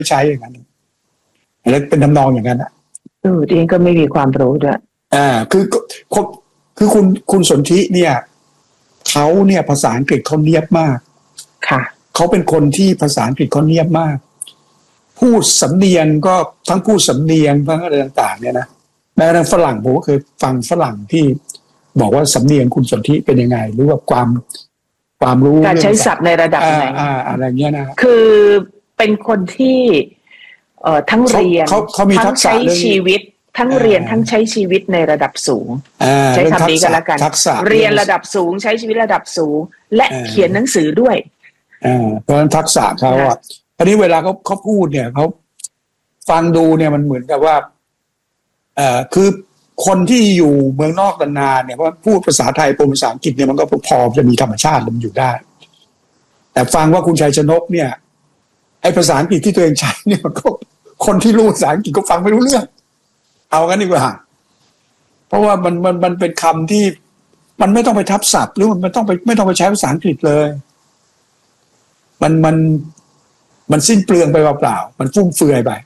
ใช้อย่างนั้นแล้วเป็นทำนองอย่างนั้นนะดิฉันก็ไม่มีความรู้ด้วยคือคุณสนธิเนี่ยเขาเนี่ยภาษาอังกฤษเขาเนียบมากค่ะเขาเป็นคนที่ภาษาอังกฤษเขาเนียบมากพูดสำเนียงก็ทั้งพูดสำเนียงทั้งอะไรต่างๆเนี่ยนะแม้กระทั่งฝรั่งผมก็เคยฟังฝรั่งที่บอกว่าสำเนียงคุณสนธิเป็นยังไงหรือว่าความรู้การใช้ศัพท์ในระดับไหนอะไรเงี้ยนะคือเป็นคนที่ทั้งเรียนทั้งใช้ชีวิตทั้งเรียนทั้งใช้ชีวิตในระดับสูงใช้คำนี้กันแล้วกันเรียนระดับสูงใช้ชีวิตระดับสูงและเขียนหนังสือด้วยเพราะฉะนั้นทักษะเขาอ่ะอันนี้เวลาเขาพูดเนี่ยเขาฟังดูเนี่ยมันเหมือนกับว่าคือคนที่อยู่เมืองนอกนานๆเนี่ยว่าพูดภาษาไทยปนภาษาอังกฤษเนี่ยมันก็พอจะมีธรรมชาติมันอยู่ได้แต่ฟังว่าคุณชัยชนกเนี่ยไอ้ภาษาอังกฤษที่ตัวเองใช้เนี่ยมันก็คนที่รู้ภาษาอังกฤษก็ฟังไม่รู้เรื่องเอากันดีกว่าเพราะว่ามันเป็นคำที่มันไม่ต้องไปทับศัพท์หรือมันไม่ต้องไปใช้ภาษาอังกฤษเลยมันสิ้นเปลืองไปเปล่าๆมันฟุ่มเฟือยไป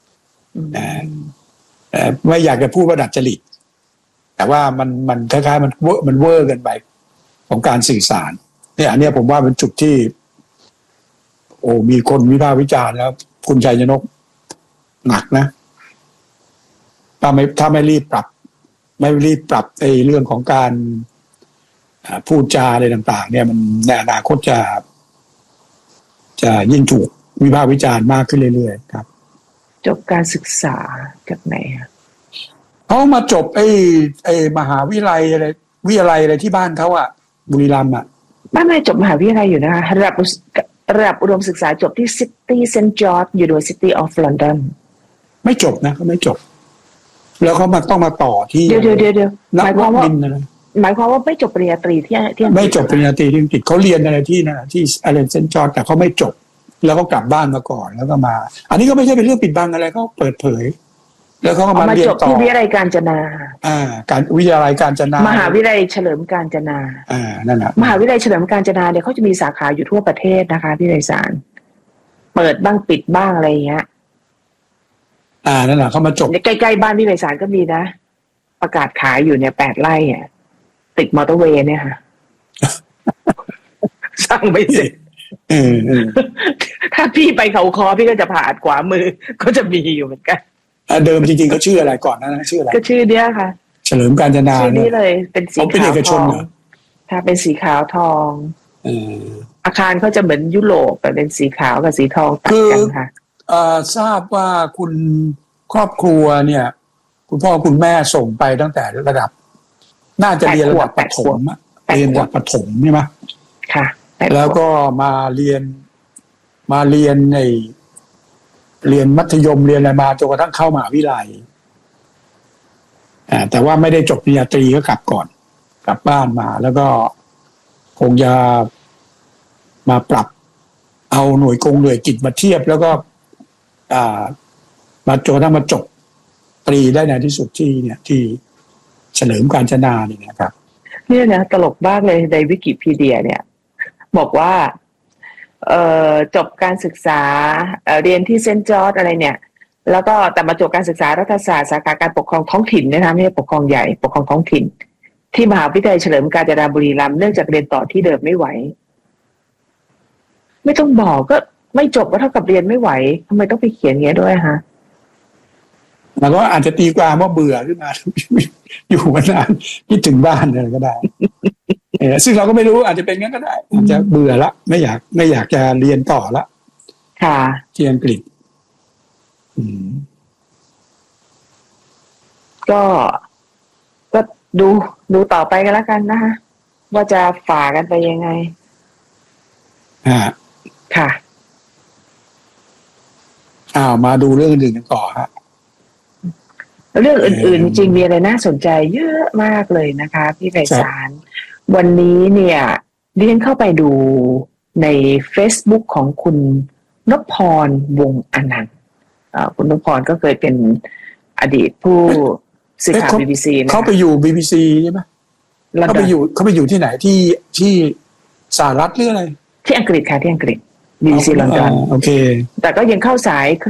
ไม่อยากจะพูดว่าดัดจริตแต่ว่ามันคล้ายๆมันเวอร์กันไปของการสื่อสารเนี่ยอันนี้ผมว่าเป็นจุดที่มีคนวิพากษ์วิจารณ์แล้วคุณชัยชนกหนักนะถ้าไม่รีบปรับไอ้เรื่องของการพูดจาอะไรต่างๆเนี่ยมันในอนาคตจะยิ่งถูกวิพากษ์วิจารณ์มากขึ้นเรื่อยๆครับจบการศึกษาจากไหนคะเขามาจบไอ้มหาวิทยาลัยอะไรที่บ้านเขาอะบุรีรัมย์อะไม่จบมหาวิทยาลัยอยู่นะคะระดับอุดมศึกษาจบที่ City St George University of London ไม่จบนะเขาไม่จบแล้วเขาต้องมาต่อที่เดี๋ยวหมายความว่าไม่จบปริญญาตรีที่ไม่จบปริญญาตรีที่อังกฤษเขาเรียนอะไรที่นั่นที่อะไรเซนต์จอร์จแต่เขาไม่จบแล้วก็กลับบ้านมาก่อนแล้วก็มาอันนี้ก็ไม่ใช่เป็นเรื่องปิดบังอะไรเขาเปิดเผยแล้วเขาก็มาเรียนต่อที่วิทยาลัยกาญจนาการวิทยาลัยกาญจนามหาวิทยาลัยเฉลิมกาญจนานั่นแหละมหาวิทยาลัยเฉลิมกาญจนาเนี่ยเขาจะมีสาขาอยู่ทั่วประเทศนะคะพี่ไพศาลเปิดบ้างปิดบ้างอะไรอย่างเงี้ยนั่นแหละเขามาจบใกล้ๆบ้านพี่ไพศาลก็มีนะประกาศขายอยู่เนี่ย8 ไร่อ่ะติดมอเตอร์เวย์เนี่ยค่ะสร้างไม่เสร็จถ้าพี่ไปเขาคอพี่ก็จะผ่านขวามือก็จะมีอยู่เหมือนกันเดิมจริงๆเขาชื่ออะไรก่อนนะชื่ออะไรก็ชื่อเนี้ยค่ะเฉลิมกาญจนาชื่อนี้เลยเป็นสีขาวทองถ้าเป็นสีขาวทองอาคารเขาจะเหมือนยุโรปแต่เป็นสีขาวกับสีทองตัดกันค่ะทราบว่าคุณครอบครัวเนี่ยคุณพ่อคุณแม่ส่งไปตั้งแต่ระดับน่าจะเรียนระดับประถมเรียนระดับประถมใช่ไหมค่ะแล้วก็มาเรียนในเรียนมัธยมเรียนอะไรมาจนกระทั่งเข้ามหาวิทยาลัยแต่ว่าไม่ได้จบปริญญาตรีก็กลับก่อนกลับบ้านมาแล้วก็คงจะมาปรับเอาหน่วยกิจมาเทียบแล้วก็มาจนกระทั่งมาจบตรีได้ในที่สุดที่เฉลิมกาญจนาเนี่ยนะครับเนี่ยนะตลกมากเลยในวิกิพีเดียเนี่ยบอกว่าจบการศึกษาเรียนที่เซนต์จอร์จอะไรเนี่ยแล้วก็แต่มาจบการศึกษารัฐศาสตร์สาขาการปกครองท้องถิ่นนะคะไม่ใช่ปกครองใหญ่ปกครองท้องถิ่นที่มหาวิทยาลัยเฉลิมกาญจนาบุรีรัมย์เนื่องจากเรียนต่อที่เดิมไม่ไหวไม่ต้องบอกก็ไม่จบก็เท่ากับเรียนไม่ไหวทำไมต้องไปเขียนอย่างนี้ด้วยฮะแล้วก็อาจจะตีความว่าเบื่อขึ้นมาอยู่มานานคิดถึงบ้านอะไรก็ได้ซึ่งเราก็ไม่รู้อาจจะเป็นงั้นก็ได้อาจจะเบื่อละไม่อยากจะเรียนต่อละค่ะที่อังกฤษก็ดูต่อไปกันแล้วกันนะคะว่าจะฝ่ากันไปยังไงค่ะมาดูเรื่องอื่นกันต่อฮะเรื่องอื่นๆจริงมีอะไรน่าสนใจเยอะมากเลยนะคะพี่ไพศาลวันนี้เนี่ยดิฉันเข้าไปดูใน Facebook ของคุณนพพรวงศ์อนันต์คุณนพพรก็เคยเป็นอดีตผู้สื่อข่าว BBC นะเขาไปอยู่ BBC ใช่ไหมเขาไปอยู่ที่ไหนที่สหรัฐหรืออะไรที่อังกฤษค่ะที่อังกฤษ BBC ลอนดอนโอเคแต่ก็ยังเข้าสาย